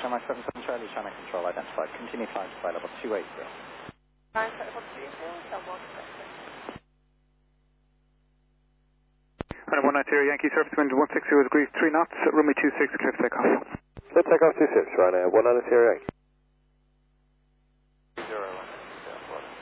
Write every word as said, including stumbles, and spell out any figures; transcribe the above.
nine seven seven Charlie, China Control identified. Continue flight to flight level two eighty. nine seven seven two eighty, double one six six. one nine zero Yankee surface wind one six zero degrees, three knots, runway two six, clear for takeoff. Clear takeoff two six, Ryanair, one nine zero Yankee. zero one.